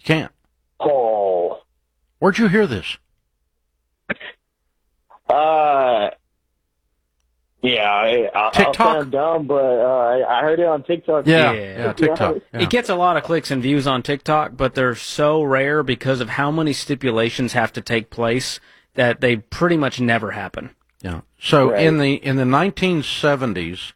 can't. Oh. Where'd you hear this? Yeah, I'll TikTok? sound dumb, but I heard it on TikTok. Yeah, TikTok. Yeah. It gets a lot of clicks and views on TikTok, but they're so rare because of how many stipulations have to take place that they pretty much never happen. Yeah. So Right. in the 1970s,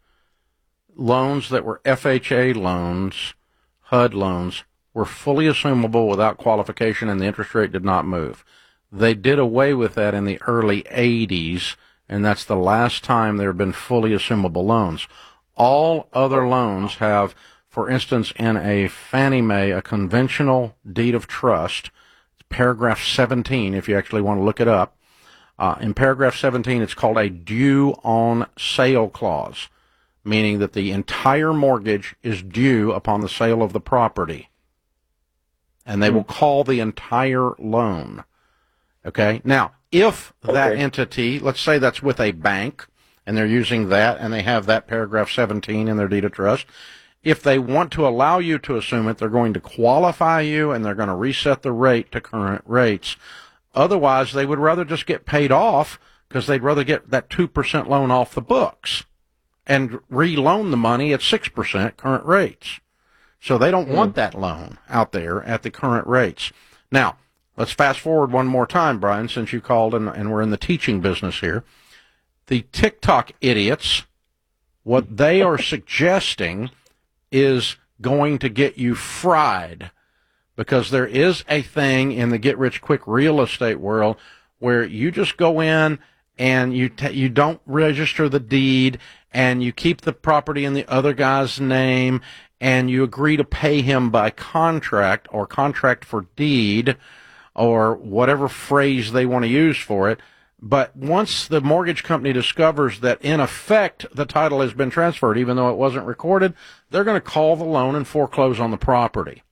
loans that were FHA loans, HUD loans, were fully assumable without qualification, and the interest rate did not move. They did away with that in the early 80s, and that's the last time there have been fully assumable loans. All other loans have, for instance, in a Fannie Mae, a conventional deed of trust, paragraph 17, if you actually want to look it up. In paragraph 17, it's called a due on sale clause, meaning that the entire mortgage is due upon the sale of the property. And they will call the entire loan. Okay? Now, if that entity, let's say that's with a bank, and they're using that, and they have that paragraph 17 in their deed of trust, if they want to allow you to assume it, they're going to qualify you, and they're going to reset the rate to current rates. Otherwise, they would rather just get paid off because they'd rather get that 2% loan off the books and re-loan the money at 6% current rates. So they don't want that loan out there at the current rates. Now, let's fast forward one more time, Brian, since you called and we're in the teaching business here. The TikTok idiots, what they are suggesting is going to get you fried, because there is a thing in the get-rich-quick real estate world where you just go in and you don't register the deed, and you keep the property in the other guy's name, and you agree to pay him by contract or contract for deed or whatever phrase they want to use for it. But once the mortgage company discovers that, in effect, the title has been transferred, even though it wasn't recorded, they're going to call the loan and foreclose on the property.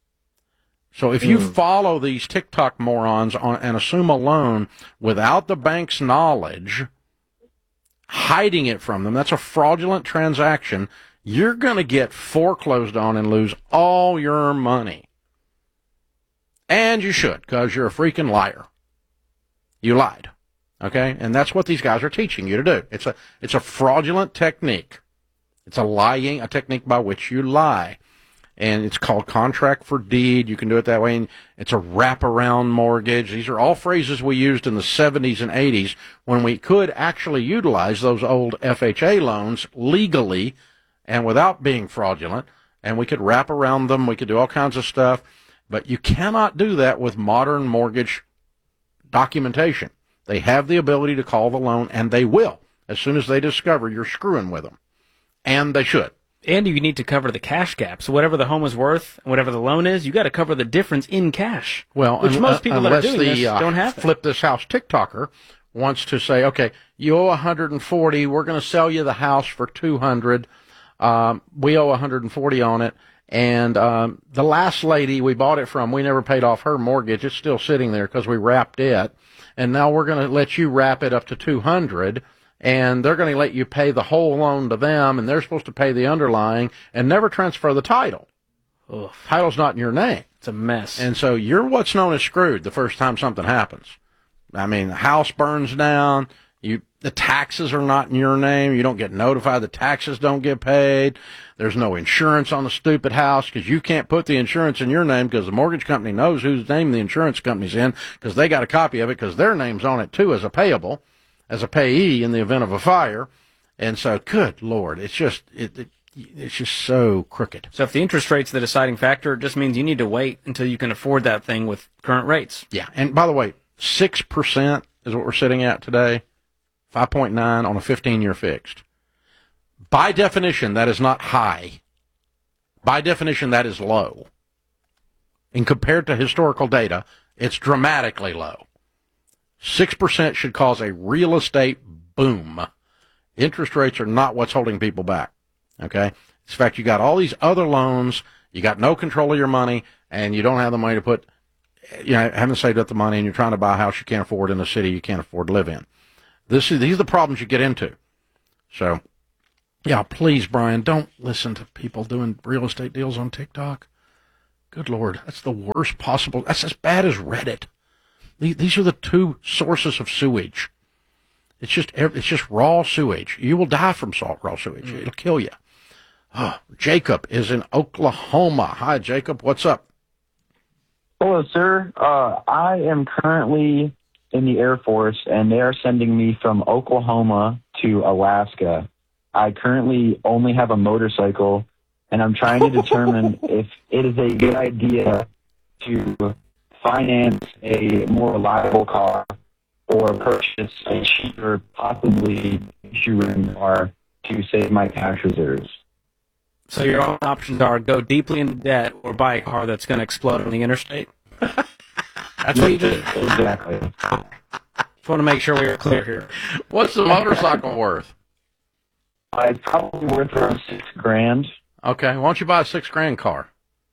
So if you follow these TikTok morons and assume a loan without the bank's knowledge, hiding it from them, that's a fraudulent transaction. You're going to get foreclosed on and lose all your money. And you should, because you're a freaking liar. You lied. Okay? And that's what these guys are teaching you to do. It's a fraudulent technique. It's a technique by which you lie. And it's called contract for deed. You can do it that way. And it's a wraparound mortgage. These are all phrases we used in the 70s and 80s when we could actually utilize those old FHA loans legally and without being fraudulent. And we could wrap around them. We could do all kinds of stuff. But you cannot do that with modern mortgage documentation. They have the ability to call the loan, and they will, as soon as they discover you're screwing with them. And they should. And you need to cover the cash gap. So whatever the home is worth, whatever the loan is, you got to cover the difference in cash. Well, which most people that are doing this don't have. Flip This House TikToker wants to say, okay, you owe 140. We're going to sell you the house for 200. We owe 140 on it. And the last lady we bought it from, we never paid off her mortgage. It's still sitting there because we wrapped it. And now we're going to let you wrap it up to 200. And they're going to let you pay the whole loan to them, and they're supposed to pay the underlying and never transfer the title. Ugh. Title's not in your name. It's a mess. And so you're what's known as screwed the first time something happens. I mean, the house burns down. The taxes are not in your name. You don't get notified. The taxes don't get paid. There's no insurance on the stupid house because you can't put the insurance in your name because the mortgage company knows whose name the insurance company's in because they got a copy of it because their name's on it, too, as a payable, as a payee in the event of a fire. And so, good Lord, it's just so crooked. So if the interest rate's the deciding factor, it just means you need to wait until you can afford that thing with current rates. Yeah, and by the way, 6% is what we're sitting at today, 5.9 on a 15-year fixed. By definition, that is not high. By definition, that is low. And compared to historical data, it's dramatically low. 6% should cause a real estate boom. Interest rates are not what's holding people back. Okay? In fact, you got all these other loans, you got no control of your money, and you don't have the money to put, haven't saved up the money, and you're trying to buy a house you can't afford in a city you can't afford to live in. These are the problems you get into. So, yeah, please, Brian, don't listen to people doing real estate deals on TikTok. Good Lord, that's the worst possible. That's as bad as Reddit. These are the two sources of sewage. It's just raw sewage. You will die from raw sewage. It'll kill you. Oh, Jacob is in Oklahoma. Hi, Jacob. What's up? Hello, sir. I am currently in the Air Force, and they are sending me from Oklahoma to Alaska. I currently only have a motorcycle, and I'm trying to determine if it is a good idea to finance a more reliable car or purchase a cheaper, possibly shoe-ring car to save my cash reserves. So your only options are go deeply into debt or buy a car that's going to explode on the interstate? That's what you do. Exactly. Just want to make sure we're clear here. What's the motorcycle worth? It's probably worth around $6,000. Okay, why don't you buy a $6,000 car?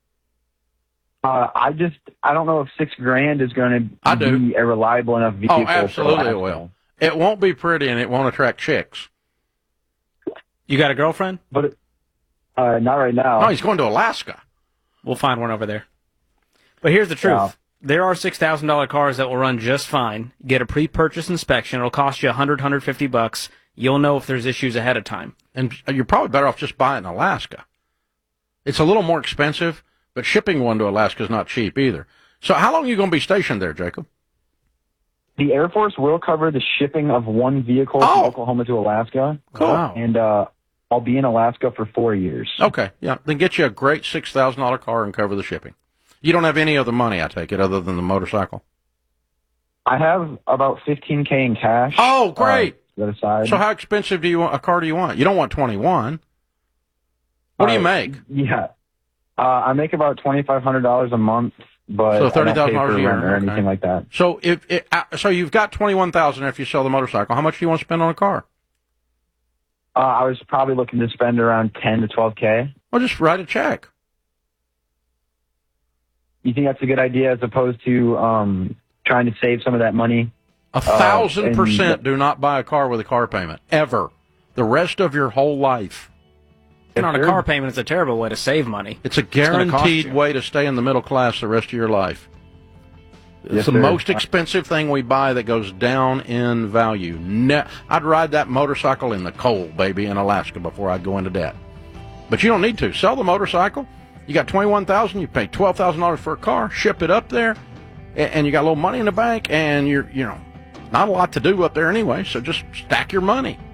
I don't know if $6,000 is going to be a reliable enough vehicle. Oh, absolutely it will. It won't be pretty and it won't attract chicks. You got a girlfriend? But not right now. No, he's going to Alaska. We'll find one over there. But here's the truth. Yeah. There are $6,000 cars that will run just fine. Get a pre-purchase inspection. It'll cost you $150. You'll know if there's issues ahead of time. And you're probably better off just buying in Alaska. It's a little more expensive, but shipping one to Alaska is not cheap either. So how long are you going to be stationed there, Jacob? The Air Force will cover the shipping of one vehicle from Oklahoma to Alaska. Cool. Wow. And I'll be in Alaska for 4 years. Okay, yeah. Then get you a great $6,000 car and cover the shipping. You don't have any other money, I take it, other than the motorcycle? I have about $15K in cash. Oh, great. Set aside. So how expensive a car do you want? You don't want 21. What do you make? Yeah. I make about $2,500 a month, but So I don't pay $30,000 for a year, rent or okay. anything like that. So so you've got $21,000 if you sell the motorcycle. How much do you want to spend on a car? I was probably looking to spend around $10 to $12K. Well, just write a check. You think that's a good idea as opposed to trying to save some of that money? 1,000% do not buy a car with a car payment, ever. The rest of your whole life. And on a car payment, it's a terrible way to save money. It's a guaranteed way to stay in the middle class the rest of your life. It's Yes, the sir. most expensive thing we buy that goes down in value. I'd ride that motorcycle in the cold, baby, in Alaska before I'd go into debt. But you don't need to. Sell the motorcycle. You got $21,000. You pay $12,000 for a car. Ship it up there, and you got a little money in the bank, and you're not a lot to do up there anyway. So just stack your money.